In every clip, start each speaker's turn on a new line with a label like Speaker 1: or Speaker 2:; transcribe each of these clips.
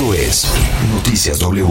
Speaker 1: Esto es Noticias W.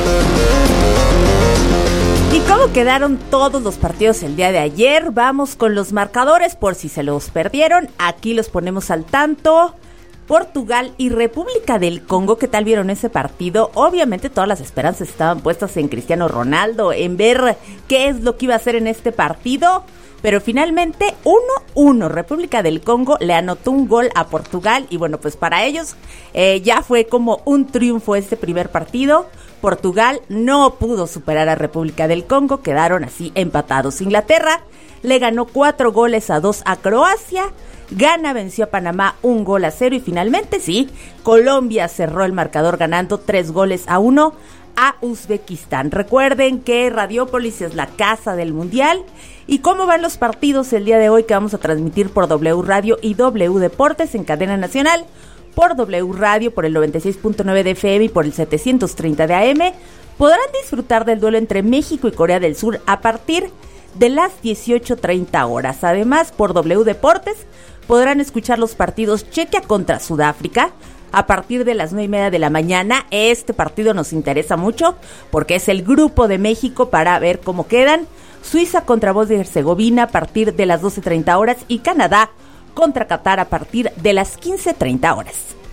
Speaker 2: ¿Y cómo quedaron todos los partidos el día de ayer? Vamos con los marcadores por si se los perdieron. Aquí los ponemos al tanto. Portugal y República del Congo, ¿qué tal vieron ese partido? Obviamente todas las esperanzas estaban puestas en Cristiano Ronaldo, en ver qué es lo que iba a hacer en este partido, pero finalmente 1-1, República del Congo le anotó un gol a Portugal y bueno, pues para ellos ya fue como un triunfo este primer partido. Portugal no pudo superar a República del Congo, quedaron así empatados. Inglaterra le ganó 4-2 a Croacia. Ghana venció a Panamá 1-0 y finalmente sí, Colombia cerró el marcador ganando 3-1 a Uzbekistán. Recuerden que Radiópolis es la casa del Mundial. ¿Y cómo van los partidos el día de hoy que vamos a transmitir por W Radio y W Deportes en cadena nacional? Por W Radio, por el 96.9 de FM y por el 730 de AM, podrán disfrutar del duelo entre México y Corea del Sur a partir de las 18:30 horas. Además, por W Deportes podrán escuchar los partidos Chequia contra Sudáfrica a partir de las 9:30 de la mañana. Este partido nos interesa mucho porque es el grupo de México para ver cómo quedan. Suiza contra Bosnia y Herzegovina a partir de las 12:30 horas y Canadá contra Qatar a partir de las 15:30 horas.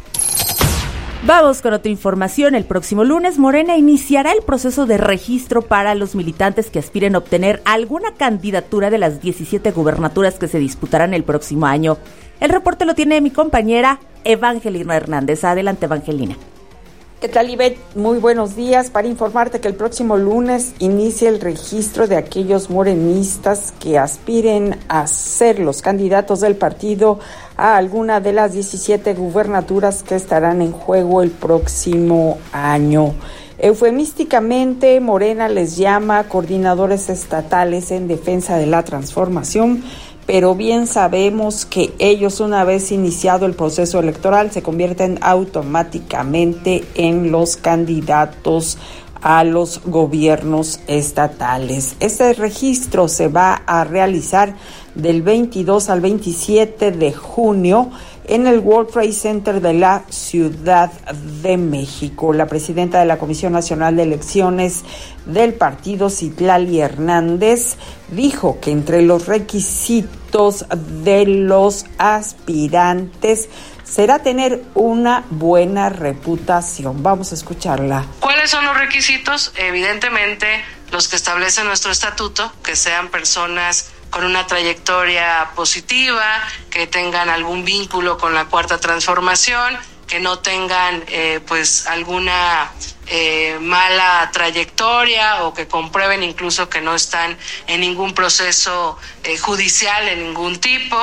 Speaker 2: Vamos con otra información. El próximo lunes, Morena iniciará el proceso de registro para los militantes que aspiren a obtener alguna candidatura de las 17 gubernaturas que se disputarán el próximo año. El reporte lo tiene mi compañera Evangelina Hernández. Adelante, Evangelina.
Speaker 3: ¿Qué tal, Ivette? Muy buenos días. Para informarte que el próximo lunes inicia el registro de aquellos morenistas que aspiren a ser los candidatos del partido a alguna de las 17 gubernaturas que estarán en juego el próximo año. Eufemísticamente, Morena les llama coordinadores estatales en defensa de la transformación, pero bien sabemos que ellos, una vez iniciado el proceso electoral, se convierten automáticamente en los candidatos a los gobiernos estatales. Este registro se va a realizar del 22 al 27 de junio en el World Trade Center de la Ciudad de México. La presidenta de la Comisión Nacional de Elecciones del partido, Citlali Hernández, dijo que entre los requisitos de los aspirantes será tener una buena reputación. Vamos a escucharla.
Speaker 4: ¿Cuáles son los requisitos? Evidentemente, los que establece nuestro estatuto, que sean personas con una trayectoria positiva, que tengan algún vínculo con la Cuarta Transformación, que no tengan alguna mala trayectoria o que comprueben incluso que no están en ningún proceso judicial de ningún tipo.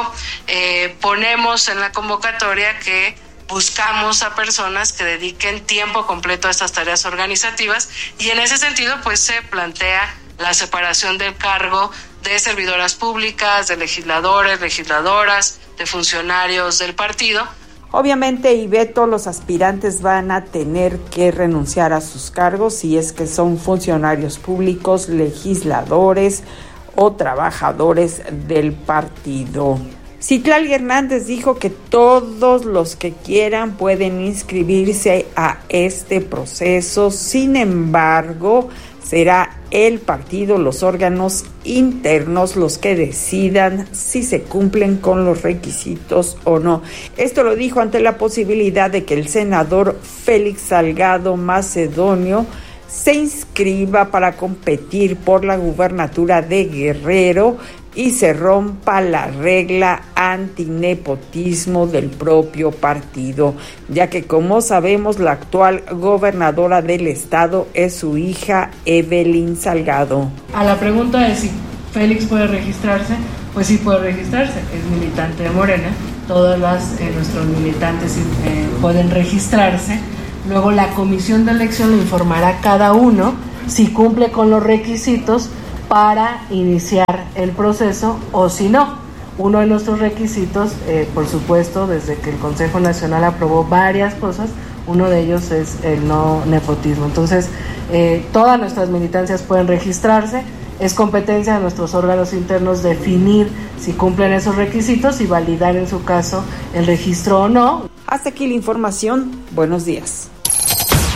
Speaker 4: Ponemos en la convocatoria que buscamos a personas que dediquen tiempo completo a estas tareas organizativas y en ese sentido pues se plantea la separación del cargo de servidoras públicas, de legisladores, legisladoras, de funcionarios del partido.
Speaker 3: Obviamente, Ivette, los aspirantes van a tener que renunciar a sus cargos si es que son funcionarios públicos, legisladores o trabajadores del partido. Citlali Hernández dijo que todos los que quieran pueden inscribirse a este proceso. Sin embargo, será el partido, los órganos internos, los que decidan si se cumplen con los requisitos o no. Esto lo dijo ante la posibilidad de que el senador Félix Salgado Macedonio se inscriba para competir por la gubernatura de Guerrero y se rompa la regla antinepotismo del propio partido, ya que, como sabemos, la actual gobernadora del estado es su hija Evelyn Salgado.
Speaker 5: A la pregunta de si Félix puede registrarse, pues sí puede registrarse, es militante de Morena, todos nuestros militantes pueden registrarse. Luego la comisión de elección le informará a cada uno si cumple con los requisitos para iniciar el proceso o si no. Uno de nuestros requisitos, por supuesto, desde que el Consejo Nacional aprobó varias cosas, uno de ellos es el no nepotismo. Entonces, todas nuestras militancias pueden registrarse, es competencia de nuestros órganos internos definir si cumplen esos requisitos y validar en su caso el registro o no.
Speaker 3: Hasta aquí la información. Buenos días.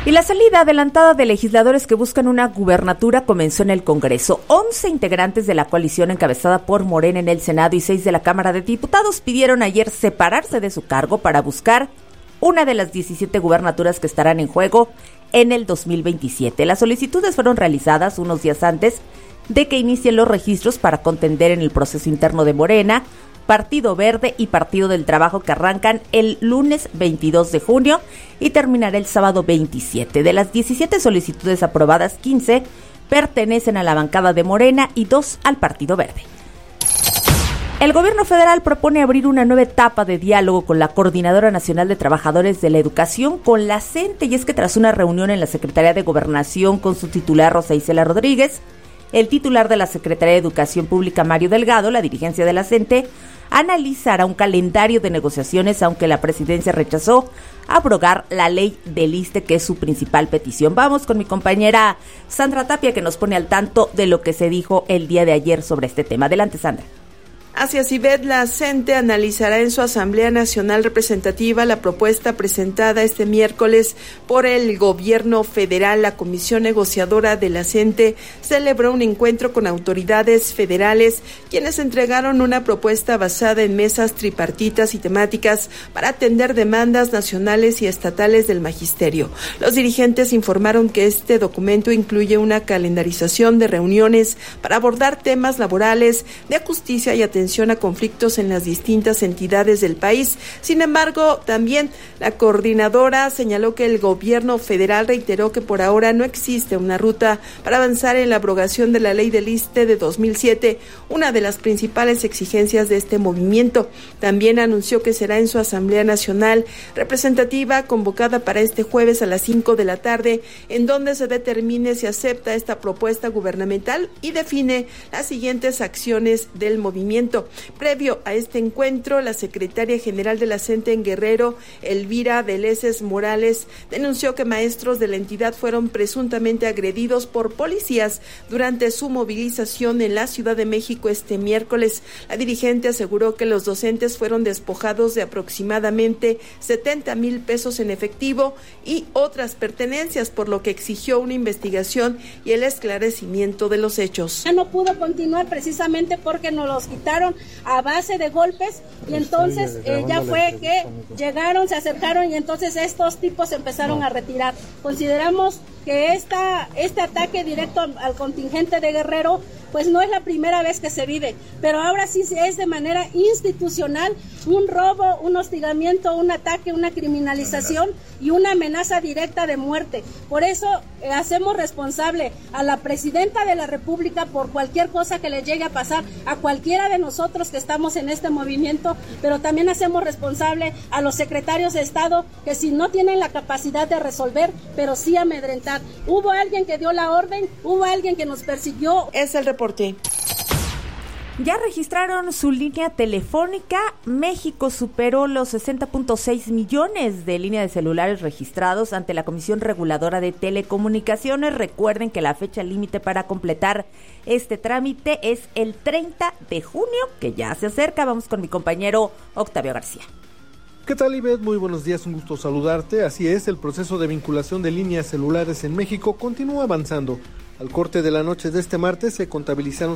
Speaker 2: Y la salida adelantada de legisladores que buscan una gubernatura comenzó en el Congreso. 11 integrantes de la coalición encabezada por Morena en el Senado y 6 de la Cámara de Diputados pidieron ayer separarse de su cargo para buscar una de las 17 gubernaturas que estarán en juego en el 2027. Las solicitudes fueron realizadas unos días antes de que inicien los registros para contender en el proceso interno de Morena, Partido Verde y Partido del Trabajo, que arrancan el lunes 22 de junio y terminará el sábado 27. De las 17 solicitudes aprobadas, 15 pertenecen a la bancada de Morena y 2 al Partido Verde. El gobierno federal propone abrir una nueva etapa de diálogo con la Coordinadora Nacional de Trabajadores de la Educación, con la CENTE, y es que tras una reunión en la Secretaría de Gobernación con su titular Rosa Isela Rodríguez, el titular de la Secretaría de Educación Pública, Mario Delgado, la dirigencia de la CENTE, analizará un calendario de negociaciones, aunque la presidencia rechazó abrogar la ley del ISSSTE, que es su principal petición. Vamos con mi compañera Sandra Tapia, que nos pone al tanto de lo que se dijo el día de ayer sobre este tema. Adelante, Sandra.
Speaker 6: Así es, Ivette, la CENTE analizará en su Asamblea Nacional Representativa la propuesta presentada este miércoles por el gobierno federal. La comisión negociadora de la CENTE celebró un encuentro con autoridades federales, quienes entregaron una propuesta basada en mesas tripartitas y temáticas para atender demandas nacionales y estatales del magisterio. Los dirigentes informaron que este documento incluye una calendarización de reuniones para abordar temas laborales, de justicia y atención a conflictos en las distintas entidades del país. Sin embargo, también la coordinadora señaló que el gobierno federal reiteró que por ahora no existe una ruta para avanzar en la abrogación de la ley del ISSSTE de 2007, una de las principales exigencias de este movimiento. También anunció que será en su Asamblea Nacional Representativa, convocada para este jueves a las 5 de la tarde, en donde se determine si acepta esta propuesta gubernamental y define las siguientes acciones del movimiento. Previo a este encuentro, la secretaria general de la CENTE en Guerrero, Elvira Veleses Morales, denunció que maestros de la entidad fueron presuntamente agredidos por policías durante su movilización en la Ciudad de México este miércoles. La dirigente aseguró que los docentes fueron despojados de aproximadamente 70,000 pesos en efectivo y otras pertenencias, por lo que exigió una investigación y el esclarecimiento de los hechos.
Speaker 7: Ya no pudo continuar precisamente porque nos los quitaron a base de golpes, y entonces ya fue que llegaron, se acercaron, y entonces estos tipos empezaron a retirar. Consideramos que este ataque directo al contingente de Guerrero pues no es la primera vez que se vive, pero ahora sí es de manera institucional un robo, un hostigamiento, un ataque, una criminalización y una amenaza directa de muerte. Por eso hacemos responsable a la presidenta de la República por cualquier cosa que le llegue a pasar a cualquiera de nosotros que estamos en este movimiento, pero también hacemos responsable a los secretarios de Estado, que si no tienen la capacidad de resolver, pero sí amedrentar. Hubo alguien que dio la orden, hubo alguien que nos persiguió.
Speaker 6: Es el reporte.
Speaker 2: Ya registraron su línea telefónica. México superó los 60.6 millones de líneas de celulares registrados ante la Comisión Reguladora de Telecomunicaciones. Recuerden que la fecha límite para completar este trámite es el 30 de junio, que ya se acerca. Vamos con mi compañero Octavio García.
Speaker 8: ¿Qué tal, Ivette? Muy buenos días, un gusto saludarte. Así es, el proceso de vinculación de líneas celulares en México continúa avanzando. Al corte de la noche de este martes se contabilizaron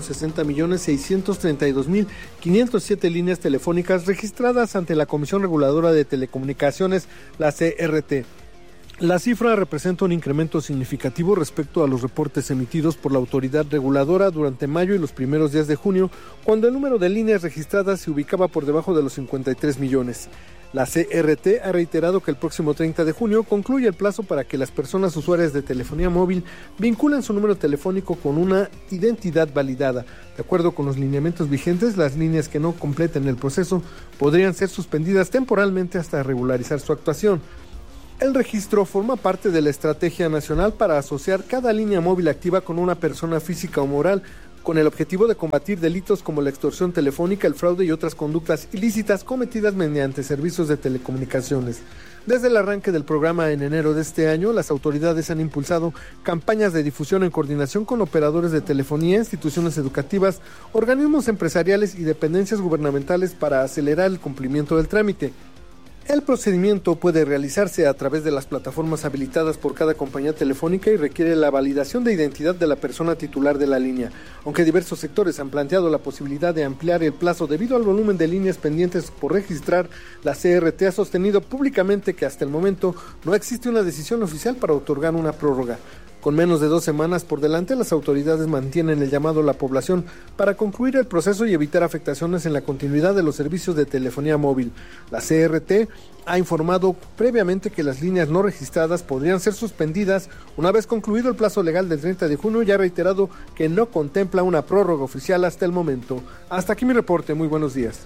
Speaker 8: 60.632.507 líneas telefónicas registradas ante la Comisión Reguladora de Telecomunicaciones, la CRT. La cifra representa un incremento significativo respecto a los reportes emitidos por la autoridad reguladora durante mayo y los primeros días de junio, cuando el número de líneas registradas se ubicaba por debajo de los 53 millones. La CRT ha reiterado que el próximo 30 de junio concluye el plazo para que las personas usuarias de telefonía móvil vinculen su número telefónico con una identidad validada. De acuerdo con los lineamientos vigentes, las líneas que no completen el proceso podrían ser suspendidas temporalmente hasta regularizar su actuación. El registro forma parte de la estrategia nacional para asociar cada línea móvil activa con una persona física o moral, con el objetivo de combatir delitos como la extorsión telefónica, el fraude y otras conductas ilícitas cometidas mediante servicios de telecomunicaciones. Desde el arranque del programa en enero de este año, las autoridades han impulsado campañas de difusión en coordinación con operadores de telefonía, instituciones educativas, organismos empresariales y dependencias gubernamentales para acelerar el cumplimiento del trámite. El procedimiento puede realizarse a través de las plataformas habilitadas por cada compañía telefónica y requiere la validación de identidad de la persona titular de la línea. Aunque diversos sectores han planteado la posibilidad de ampliar el plazo debido al volumen de líneas pendientes por registrar, la CRT ha sostenido públicamente que hasta el momento no existe una decisión oficial para otorgar una prórroga. Con menos de 2 semanas por delante, las autoridades mantienen el llamado a la población para concluir el proceso y evitar afectaciones en la continuidad de los servicios de telefonía móvil. La CRT ha informado previamente que las líneas no registradas podrían ser suspendidas una vez concluido el plazo legal del 30 de junio y ha reiterado que no contempla una prórroga oficial hasta el momento. Hasta aquí mi reporte, muy buenos días.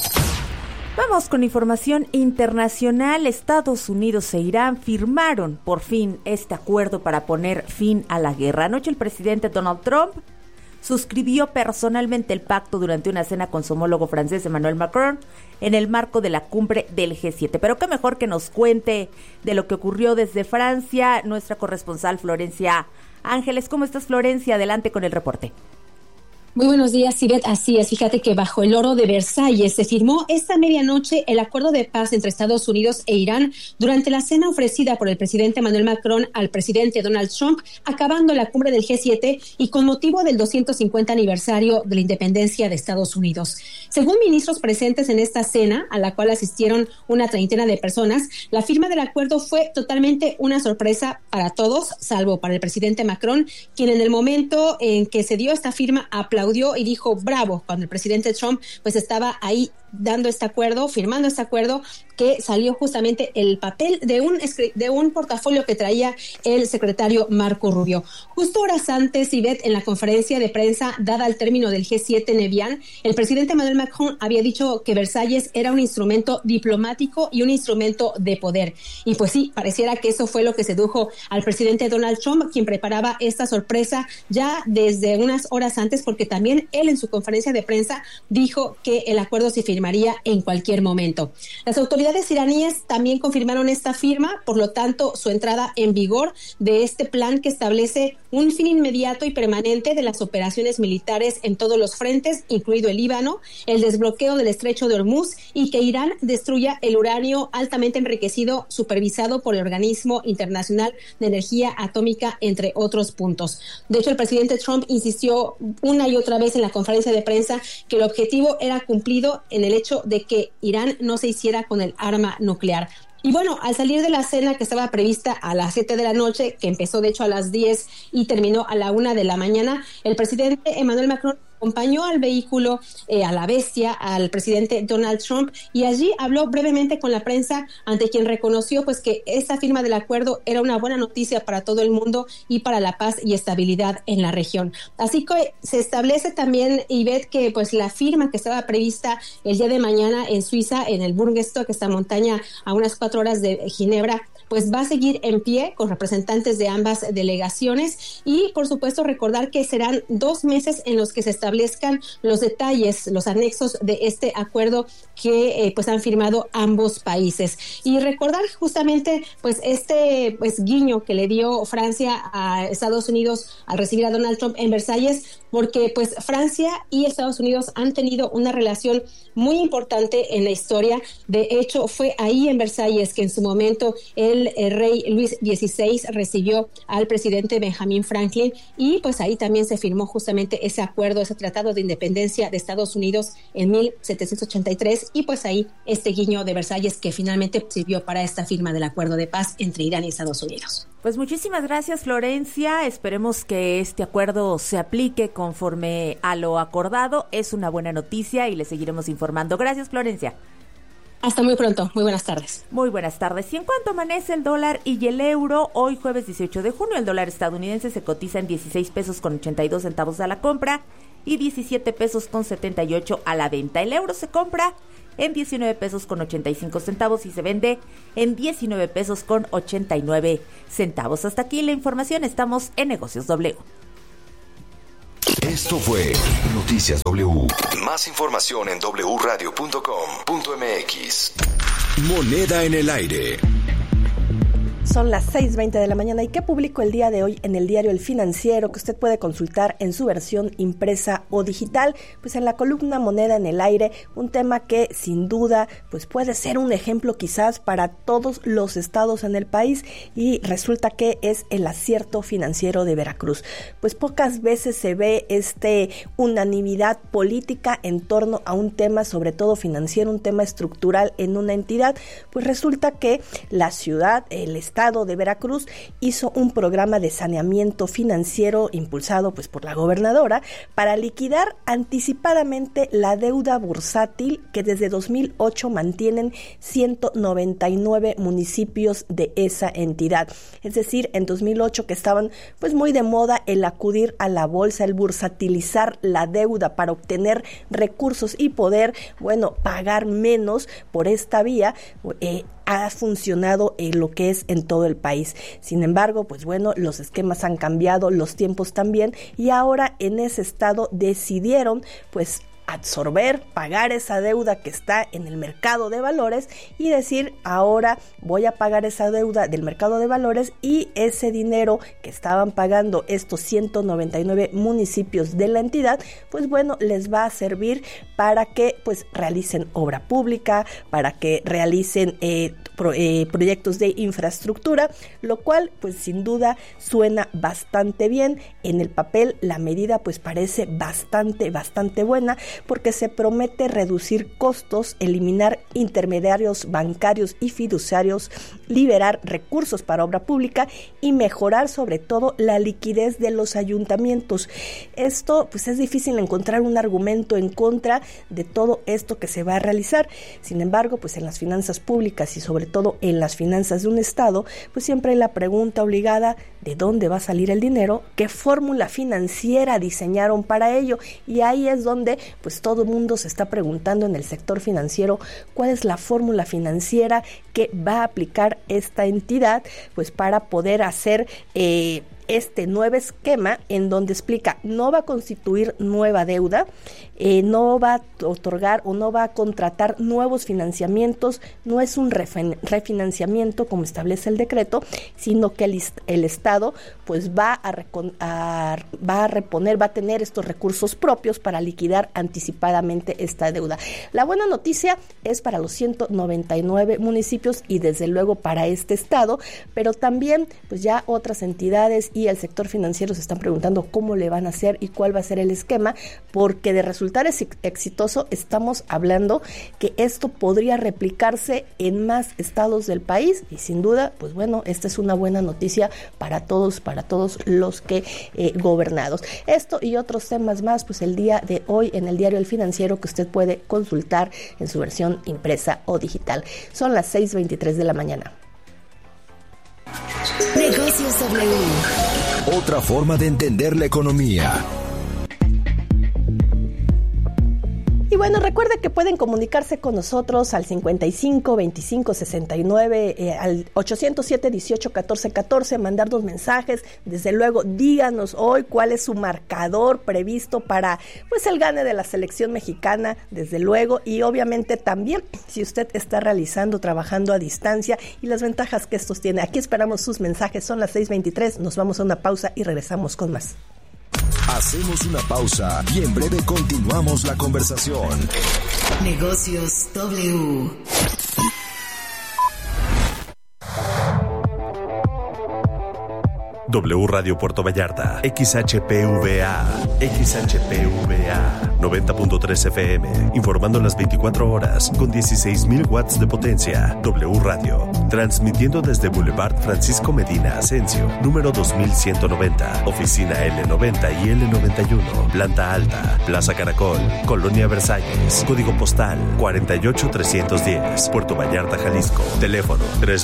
Speaker 2: Vamos con información internacional. Estados Unidos e Irán firmaron por fin este acuerdo para poner fin a la guerra. Anoche el presidente Donald Trump suscribió personalmente el pacto durante una cena con su homólogo francés Emmanuel Macron en el marco de la cumbre del G7. Pero qué mejor que nos cuente de lo que ocurrió desde Francia nuestra corresponsal Florencia Ángeles. ¿Cómo estás, Florencia? Adelante con el reporte.
Speaker 9: Muy buenos días, Ivette. Así es, fíjate que bajo el oro de Versalles se firmó esta medianoche el acuerdo de paz entre Estados Unidos e Irán durante la cena ofrecida por el presidente Emmanuel Macron al presidente Donald Trump, acabando la cumbre del G7 y con motivo del 250 aniversario de la independencia de Estados Unidos. Según ministros presentes en esta cena, a la cual asistieron una treintena de personas, la firma del acuerdo fue totalmente una sorpresa para todos, salvo para el presidente Macron, quien en el momento en que se dio esta firma aplaudió y dijo bravo cuando el presidente Trump pues estaba ahí dando este acuerdo, firmando este acuerdo, que salió justamente el papel de un portafolio que traía el secretario Marco Rubio. Justo horas antes, Ivette, en la conferencia de prensa dada al término del G7 en Evian, el presidente Emmanuel Macron había dicho que Versalles era un instrumento diplomático y un instrumento de poder. Y pues sí, pareciera que eso fue lo que sedujo al presidente Donald Trump, quien preparaba esta sorpresa ya desde unas horas antes, porque también él en su conferencia de prensa dijo que el acuerdo se firmaría en cualquier momento. Las autoridades iraníes también confirmaron esta firma, por lo tanto, su entrada en vigor de este plan que establece un fin inmediato y permanente de las operaciones militares en todos los frentes, incluido el Líbano, el desbloqueo del estrecho de Hormuz y que Irán destruya el uranio altamente enriquecido supervisado por el Organismo Internacional de Energía Atómica, entre otros puntos. De hecho, el presidente Trump insistió una y otra vez en la conferencia de prensa que el objetivo era cumplido en el hecho de que Irán no se hiciera con el arma nuclear. Y bueno, al salir de la cena que estaba prevista a las 7 de la noche, que empezó de hecho a las 10 y terminó a la 1 de la mañana, el presidente Emmanuel Macron acompañó al vehículo, a la bestia, al presidente Donald Trump, y allí habló brevemente con la prensa, ante quien reconoció pues que esta firma del acuerdo era una buena noticia para todo el mundo y para la paz y estabilidad en la región. Así que se establece también, Ivette, que pues la firma que estaba prevista el día de mañana en Suiza, en el Burgenstock, esta montaña a unas 4 horas de Ginebra, pues va a seguir en pie con representantes de ambas delegaciones y por supuesto recordar que serán 2 meses en los que se establezcan los detalles, los anexos de este acuerdo que pues han firmado ambos países. Y recordar justamente pues este pues guiño que le dio Francia a Estados Unidos al recibir a Donald Trump en Versalles, porque pues Francia y Estados Unidos han tenido una relación muy importante en la historia. De hecho, fue ahí en Versalles que en su momento el rey Luis XVI recibió al presidente Benjamin Franklin y pues ahí también se firmó justamente ese acuerdo, ese tratado de independencia de Estados Unidos en 1783 y pues ahí este guiño de Versalles que finalmente sirvió para esta firma del acuerdo de paz entre Irán y Estados Unidos.
Speaker 2: Pues muchísimas gracias, Florencia. Esperemos que este acuerdo se aplique conforme a lo acordado. Es una buena noticia y le seguiremos informando. Gracias, Florencia.
Speaker 9: Hasta muy pronto. Muy buenas tardes.
Speaker 2: Muy buenas tardes. ¿Y en cuánto amanece el dólar y el euro? Hoy jueves 18 de junio, el dólar estadounidense se cotiza en 16 pesos con 82 centavos a la compra y 17 pesos con 78 a la venta. El euro se compra en 19 pesos con 85 centavos y se vende en 19 pesos con 89 centavos. Hasta aquí la información. Estamos en Negocios W.
Speaker 1: Esto fue Noticias W. Más información en wradio.com.mx. Moneda en el aire.
Speaker 10: Son las 6:20 de la mañana. ¿Y qué publicó el día de hoy en el diario El Financiero, que usted puede consultar en su versión impresa o digital? Pues en la columna Moneda en el Aire, un tema que sin duda pues puede ser un ejemplo quizás para todos los estados en el país, y resulta que es el acierto financiero de Veracruz. Pues pocas veces se ve unanimidad política en torno a un tema, sobre todo financiero, un tema estructural en una entidad. Pues resulta que la ciudad, el estado de Veracruz, hizo un programa de saneamiento financiero impulsado pues por la gobernadora para liquidar anticipadamente la deuda bursátil que desde 2008 mantienen 199 municipios de esa entidad. Es decir, en 2008, que estaban pues muy de moda el acudir a la bolsa, el bursatilizar la deuda para obtener recursos y poder, pagar menos por esta vía, ha funcionado lo que es en todo el país. Sin embargo, los esquemas han cambiado, los tiempos también, y ahora en ese estado decidieron absorber, pagar esa deuda que está en el mercado de valores y decir, ahora voy a pagar esa deuda del mercado de valores, y ese dinero que estaban pagando estos 199 municipios de la entidad, les va a servir para que realicen obra pública, para que realicen proyectos de infraestructura, lo cual sin duda suena bastante bien. En el papel la medida parece bastante buena, porque se promete reducir costos, eliminar intermediarios bancarios y fiduciarios, liberar recursos para obra pública y mejorar sobre todo la liquidez de los ayuntamientos. Esto es difícil encontrar un argumento en contra de todo esto que se va a realizar. Sin embargo, en las finanzas públicas y sobre todo en las finanzas de un estado, siempre hay la pregunta obligada: ¿de dónde va a salir el dinero? ¿Qué fórmula financiera diseñaron para ello? Y ahí es donde todo el mundo se está preguntando en el sector financiero, ¿cuál es la fórmula financiera que va a aplicar esta entidad para poder hacer este nuevo esquema, en donde explica: no va a constituir nueva deuda, no va a otorgar o no va a contratar nuevos financiamientos, no es un refinanciamiento como establece el decreto, sino que el Estado va a reponer, va a tener estos recursos propios para liquidar anticipadamente esta deuda. La buena noticia es para los 199 municipios y desde luego para este estado, pero también ya otras entidades y el sector financiero se están preguntando cómo le van a hacer y cuál va a ser el esquema, porque de resultar exitoso estamos hablando que esto podría replicarse en más estados del país, y sin duda esta es una buena noticia para todos los que gobernados. Esto y otros temas más el día de hoy en el diario El Financiero, que usted puede consultar en su versión impresa o digital. Son las 6:23 de la mañana.
Speaker 1: Negocios W. Otra forma de entender la economía.
Speaker 10: Y recuerde que pueden comunicarse con nosotros al 55 25 69, al 807 18 14 14, mandarnos mensajes. Desde luego, díganos hoy cuál es su marcador previsto para el gane de la selección mexicana, desde luego, y obviamente también si usted está trabajando a distancia y las ventajas que estos tiene. Aquí esperamos sus mensajes. Son las 6:23, nos vamos a una pausa y regresamos con más.
Speaker 1: Hacemos una pausa y en breve continuamos la conversación.
Speaker 11: Negocios W.
Speaker 12: W Radio Puerto Vallarta, XHPVA, 90.3 FM, informando las 24 horas con 16,000 watts de potencia. W Radio, transmitiendo desde Boulevard Francisco Medina Asensio, número 2190, oficina L90 y L91, planta alta, Plaza Caracol, Colonia Versalles, código postal 48310, Puerto Vallarta, Jalisco, teléfono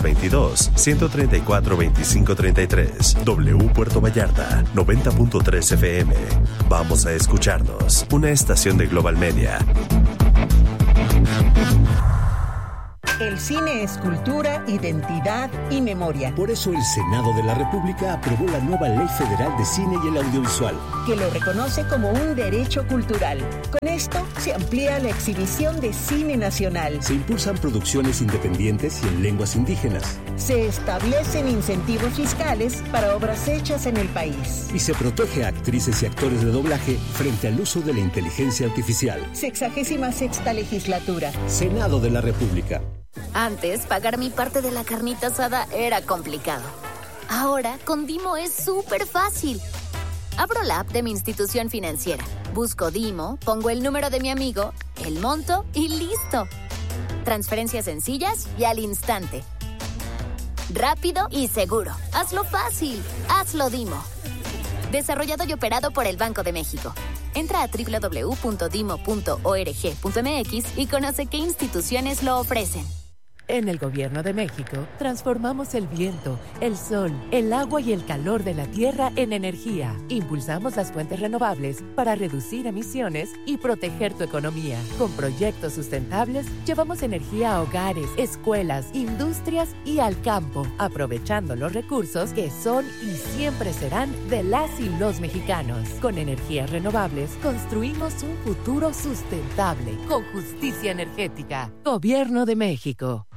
Speaker 12: 322-134-2533. W Puerto Vallarta, 90.3 FM. Vamos a escucharnos. Una estación de Global Media.
Speaker 13: El cine es cultura, identidad y memoria.
Speaker 14: Por eso el Senado de la República aprobó la nueva Ley Federal de Cine y el Audiovisual,
Speaker 13: que lo reconoce como un derecho cultural. Con esto se amplía la exhibición de cine nacional.
Speaker 14: Se impulsan producciones independientes y en lenguas indígenas.
Speaker 13: Se establecen incentivos fiscales para obras hechas en el país.
Speaker 14: Y se protege a actrices y actores de doblaje frente al uso de la inteligencia artificial.
Speaker 13: 66ª legislatura.
Speaker 14: Senado de la República.
Speaker 15: Antes, pagar mi parte de la carnita asada era complicado. Ahora, con Dimo es súper fácil. Abro la app de mi institución financiera, busco Dimo, pongo el número de mi amigo, el monto y ¡listo! Transferencias sencillas y al instante. Rápido y seguro. Hazlo fácil. Hazlo Dimo. Desarrollado y operado por el Banco de México. Entra a www.dimo.org.mx y conoce qué instituciones lo ofrecen.
Speaker 16: En el Gobierno de México, transformamos el viento, el sol, el agua y el calor de la tierra en energía. Impulsamos las fuentes renovables para reducir emisiones y proteger tu economía. Con proyectos sustentables, llevamos energía a hogares, escuelas, industrias y al campo, aprovechando los recursos que son y siempre serán de las y los mexicanos. Con energías renovables, construimos un futuro sustentable, con justicia energética. Gobierno de México.